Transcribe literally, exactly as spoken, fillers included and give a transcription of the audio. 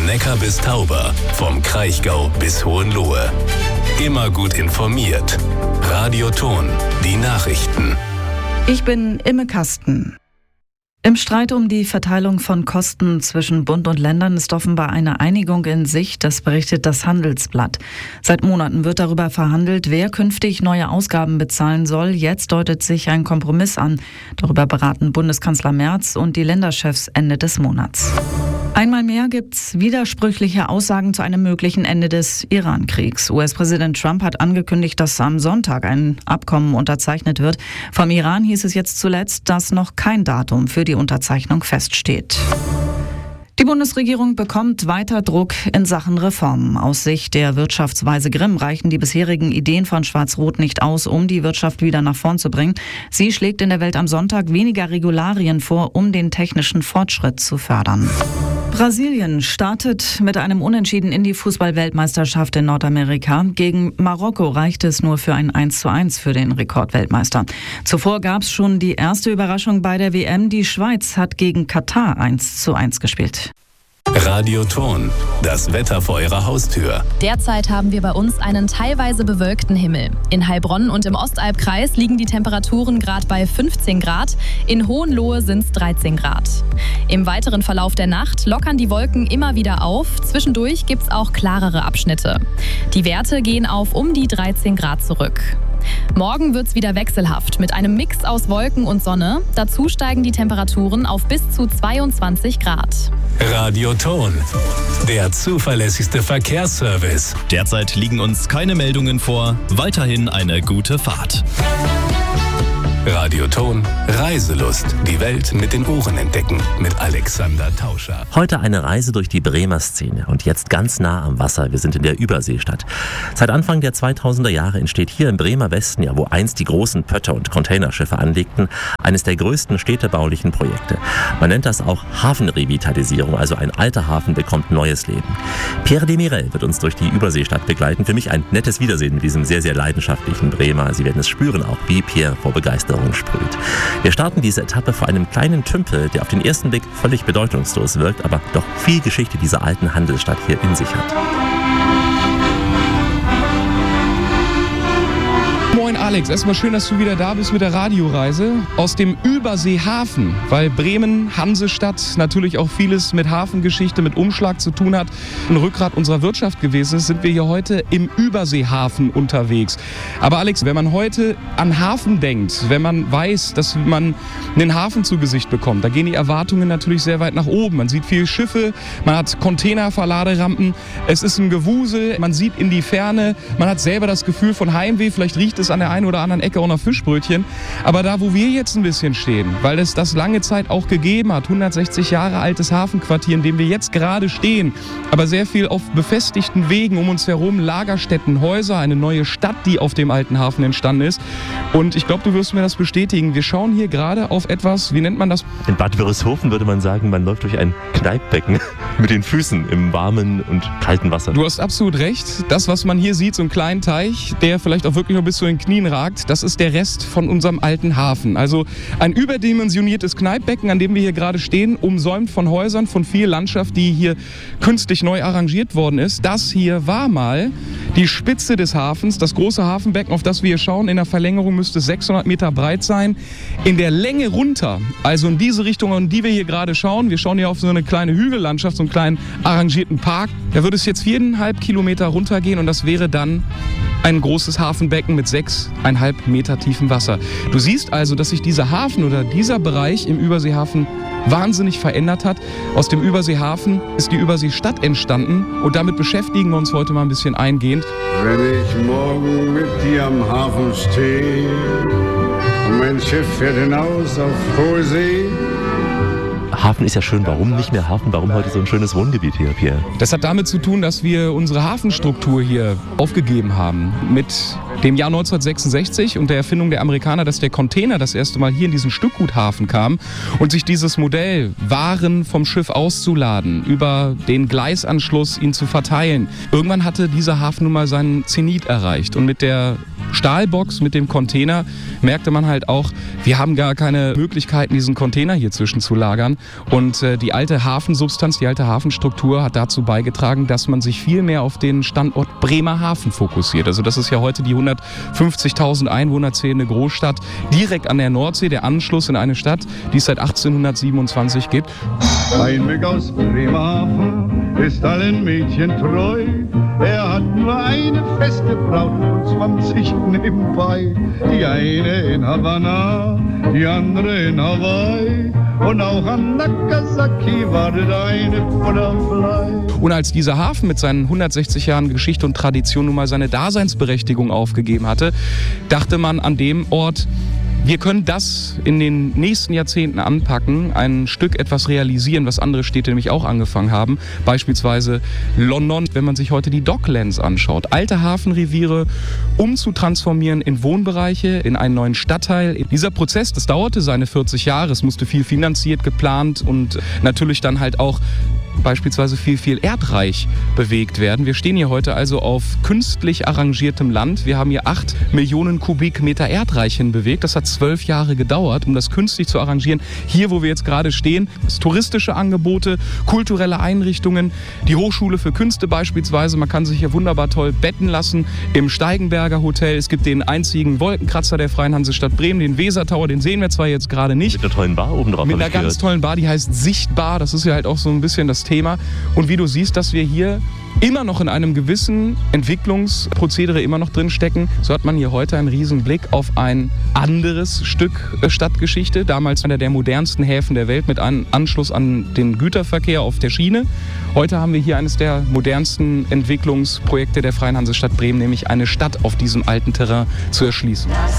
Neckar bis Tauber, vom Kraichgau bis Hohenlohe. Immer gut informiert. Radio Ton, die Nachrichten. Ich bin Imme Kasten. Im Streit um die Verteilung von Kosten zwischen Bund und Ländern ist offenbar eine Einigung in Sicht, das berichtet das Handelsblatt. Seit Monaten wird darüber verhandelt, wer künftig neue Ausgaben bezahlen soll. Jetzt deutet sich ein Kompromiss an. Darüber beraten Bundeskanzler Merz und die Länderchefs Ende des Monats. Einmal mehr gibt's widersprüchliche Aussagen zu einem möglichen Ende des Iran-Kriegs. U S-Präsident Trump hat angekündigt, dass am Sonntag ein Abkommen unterzeichnet wird. Vom Iran hieß es jetzt zuletzt, dass noch kein Datum für die Unterzeichnung feststeht. Die Bundesregierung bekommt weiter Druck in Sachen Reformen. Aus Sicht der Wirtschaftsweise Grimm reichen die bisherigen Ideen von Schwarz-Rot nicht aus, um die Wirtschaft wieder nach vorn zu bringen. Sie schlägt in der Welt am Sonntag weniger Regularien vor, um den technischen Fortschritt zu fördern. Brasilien startet mit einem Unentschieden in die Fußball-Weltmeisterschaft in Nordamerika. Gegen Marokko reichte es nur für ein eins zu eins für den Rekordweltmeister. Zuvor gab es schon die erste Überraschung bei der W M. Die Schweiz hat gegen Katar eins zu eins gespielt. Radio Ton, das Wetter vor Ihrer Haustür. Derzeit haben wir bei uns einen teilweise bewölkten Himmel. In Heilbronn und im Ostalbkreis liegen die Temperaturen gerade bei fünfzehn Grad. In Hohenlohe sind es dreizehn Grad. Im weiteren Verlauf der Nacht lockern die Wolken immer wieder auf. Zwischendurch gibt es auch klarere Abschnitte. Die Werte gehen auf um die dreizehn Grad zurück. Morgen wird's wieder wechselhaft mit einem Mix aus Wolken und Sonne. Dazu steigen die Temperaturen auf bis zu zweiundzwanzig Grad. Radio Ton, der zuverlässigste Verkehrsservice. Derzeit liegen uns keine Meldungen vor. Weiterhin eine gute Fahrt. Radio Ton, Reiselust. Die Welt mit den Ohren entdecken. Mit Alexander Tauscher. Heute eine Reise durch die Bremer Szene und jetzt ganz nah am Wasser. Wir sind in der Überseestadt. Seit Anfang der zweitausender Jahre entsteht hier im Bremer Westen, ja, wo einst die großen Pötter und Containerschiffe anlegten, eines der größten städtebaulichen Projekte. Man nennt das auch Hafenrevitalisierung, also ein alter Hafen bekommt neues Leben. Pierre Demirel wird uns durch die Überseestadt begleiten. Für mich ein nettes Wiedersehen mit diesem sehr, sehr leidenschaftlichen Bremer. Sie werden es spüren, auch wie Pierre vor Begeisterung sprüht. Wir starten diese Etappe vor einem kleinen Tümpel, der auf den ersten Blick völlig bedeutungslos wirkt, aber doch viel Geschichte dieser alten Handelsstadt hier in sich hat. Moin Alex, erstmal schön, dass du wieder da bist mit der Radioreise aus dem Überseehafen, weil Bremen, Hansestadt, natürlich auch vieles mit Hafengeschichte, mit Umschlag zu tun hat, ein Rückgrat unserer Wirtschaft gewesen ist, sind wir hier heute im Überseehafen unterwegs. Aber Alex, wenn man heute an Hafen denkt, wenn man weiß, dass man einen Hafen zu Gesicht bekommt, da gehen die Erwartungen natürlich sehr weit nach oben. Man sieht viele Schiffe, man hat Containerverladerampen, es ist ein Gewusel, man sieht in die Ferne, man hat selber das Gefühl von Heimweh, vielleicht riecht es an der einen oder anderen Ecke auch nach Fischbrötchen. Aber da, wo wir jetzt ein bisschen stehen, weil es das lange Zeit auch gegeben hat, hundertsechzig Jahre altes Hafenquartier, in dem wir jetzt gerade stehen, aber sehr viel auf befestigten Wegen um uns herum, Lagerstätten, Häuser, eine neue Stadt, die auf dem alten Hafen entstanden ist. Und ich glaube, du wirst mir das bestätigen. Wir schauen hier gerade auf etwas, wie nennt man das? In Bad Wörishofen würde man sagen, man läuft durch ein Kneippbecken mit den Füßen im warmen und kalten Wasser. Du hast absolut recht. Das, was man hier sieht, so einen kleinen Teich, der vielleicht auch wirklich noch bis zu den Knien ragt, das ist der Rest von unserem alten Hafen. Also ein überdimensioniertes Kneippbecken, an dem wir hier gerade stehen, umsäumt von Häusern, von viel Landschaft, die hier künstlich neu arrangiert worden ist. Das hier war mal die Spitze des Hafens, das große Hafenbecken, auf das wir hier schauen. In der Verlängerung müsste es sechshundert Meter breit sein. In der Länge runter, also in diese Richtung, in die wir hier gerade schauen, wir schauen hier auf so eine kleine Hügellandschaft, so einen kleinen arrangierten Park, da würde es jetzt viereinhalb Kilometer runtergehen und das wäre dann ein großes Hafenbecken mit sechseinhalb Meter tiefem Wasser. Du siehst also, dass sich dieser Hafen oder dieser Bereich im Überseehafen wahnsinnig verändert hat. Aus dem Überseehafen ist die Überseestadt entstanden und damit beschäftigen wir uns heute mal ein bisschen eingehend. Wenn ich morgen mit dir am Hafen stehe und mein Schiff fährt hinaus auf hohe See. Hafen ist ja schön. Warum nicht mehr Hafen? Warum heute so ein schönes Wohngebiet hier, Pierre? Das hat damit zu tun, dass wir unsere Hafenstruktur hier aufgegeben haben. Mit dem Jahr neunzehnhundertsechsundsechzig und der Erfindung der Amerikaner, dass der Container das erste Mal hier in diesen Stückguthafen kam und sich dieses Modell, Waren vom Schiff auszuladen, über den Gleisanschluss ihn zu verteilen. Irgendwann hatte dieser Hafen nun mal seinen Zenit erreicht und mit der Stahlbox mit dem Container merkte man halt auch, wir haben gar keine Möglichkeiten, diesen Container hier zwischen zu lagern. Und äh, die alte Hafensubstanz, die alte Hafenstruktur hat dazu beigetragen, dass man sich viel mehr auf den Standort Bremerhaven fokussiert. Also das ist ja heute die hundertfünfzigtausend Einwohner zählende Großstadt direkt an der Nordsee, der Anschluss in eine Stadt, die es seit achtzehnhundertsiebenundzwanzig gibt. Ein Weg aus Bremerhaven ist allen Mädchen treu. Er hat nur eine feste Braut und zwanzig nebenbei. Die eine in Havanna, die andere in Hawaii. Und auch an Nagasaki wartet eine Butterfly. Und als dieser Hafen mit seinen hundertsechzig Jahren Geschichte und Tradition nun mal seine Daseinsberechtigung aufgegeben hatte, dachte man an dem Ort, wir können das in den nächsten Jahrzehnten anpacken, ein Stück etwas realisieren, was andere Städte nämlich auch angefangen haben. Beispielsweise London, wenn man sich heute die Docklands anschaut. Alte Hafenreviere umzutransformieren in Wohnbereiche, in einen neuen Stadtteil. Dieser Prozess, das dauerte seine vierzig Jahre. Es musste viel finanziert, geplant und natürlich dann halt auch beispielsweise viel, viel erdreich bewegt werden. Wir stehen hier heute also auf künstlich arrangiertem Land. Wir haben hier acht Millionen Kubikmeter Erdreich hinbewegt. Das hat zwölf Jahre gedauert, um das künstlich zu arrangieren. Hier, wo wir jetzt gerade stehen, ist touristische Angebote, kulturelle Einrichtungen, die Hochschule für Künste beispielsweise. Man kann sich hier wunderbar toll betten lassen im Steigenberger Hotel. Es gibt den einzigen Wolkenkratzer der Freien Hansestadt Bremen, den Wesertower. Den sehen wir zwar jetzt gerade nicht. Mit einer tollen Bar oben drauf. Mit einer ganz tollen Bar, die heißt Sichtbar. Das ist ja halt auch so ein bisschen das Thema. Und wie du siehst, dass wir hier immer noch in einem gewissen Entwicklungsprozedere immer noch drin stecken, so hat man hier heute einen riesen Blick auf ein anderes Stück Stadtgeschichte. Damals einer der modernsten Häfen der Welt mit einem Anschluss an den Güterverkehr auf der Schiene. Heute haben wir hier eines der modernsten Entwicklungsprojekte der Freien Hansestadt Bremen, nämlich eine Stadt auf diesem alten Terrain zu erschließen.